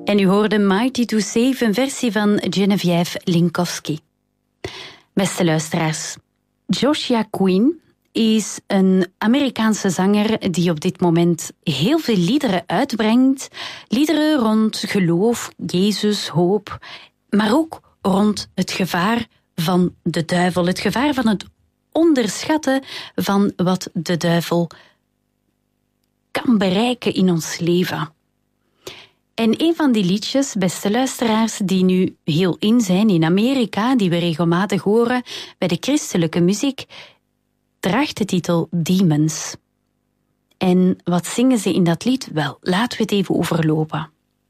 En u hoorde Mighty to Save, een versie van Geneviève Linkowski. Beste luisteraars, Joshua Queen is een Amerikaanse zanger die op dit moment heel veel liederen uitbrengt. Liederen rond geloof, Jezus, hoop, maar ook rond het gevaar van de duivel. Het gevaar van het onderschatten van wat de duivel kan bereiken in ons leven. En een van die liedjes, beste luisteraars, die nu heel in zijn in Amerika, die we regelmatig horen bij de christelijke muziek, draagt de titel Demons. En wat zingen ze in dat lied? Wel, laten we het even overlopen.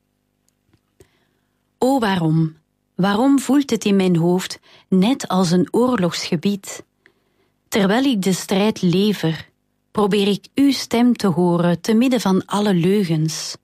O, waarom? Waarom voelt het in mijn hoofd net als een oorlogsgebied? Terwijl ik de strijd lever, probeer ik uw stem te horen te midden van alle leugens.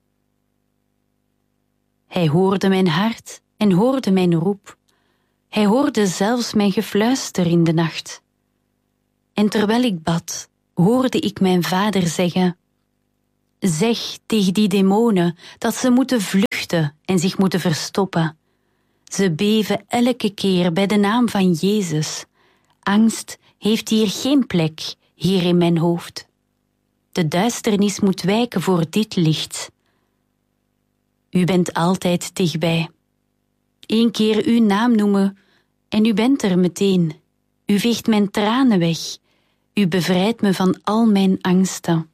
Hij hoorde mijn hart en hoorde mijn roep. Hij hoorde zelfs mijn gefluister in de nacht. En terwijl ik bad, hoorde ik mijn vader zeggen: zeg tegen die demonen dat ze moeten vluchten en zich moeten verstoppen. Ze beven elke keer bij de naam van Jezus. Angst heeft hier geen plek, hier in mijn hoofd. De duisternis moet wijken voor dit licht. U bent altijd dichtbij. 1 keer uw naam noemen en u bent er meteen. U veegt mijn tranen weg. U bevrijdt me van al mijn angsten.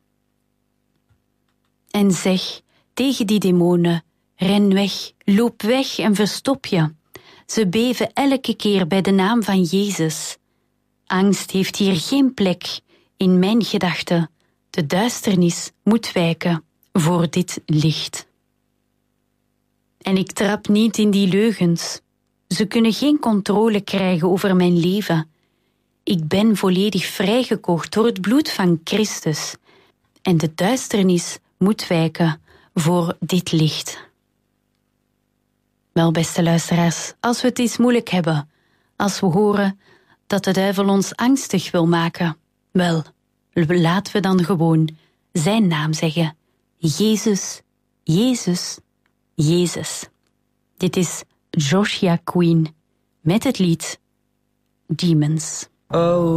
En zeg tegen die demonen: ren weg, loop weg en verstop je. Ze beven elke keer bij de naam van Jezus. Angst heeft hier geen plek in mijn gedachten. De duisternis moet wijken voor dit licht. En ik trap niet in die leugens. Ze kunnen geen controle krijgen over mijn leven. Ik ben volledig vrijgekocht door het bloed van Christus. En de duisternis moet wijken voor dit licht. Wel, beste luisteraars, als we het eens moeilijk hebben, als we horen dat de duivel ons angstig wil maken, wel, laten we dan gewoon zijn naam zeggen. Jezus, Jezus, Jezus. Dit is Joshua Queen met het lied Demons. Oh.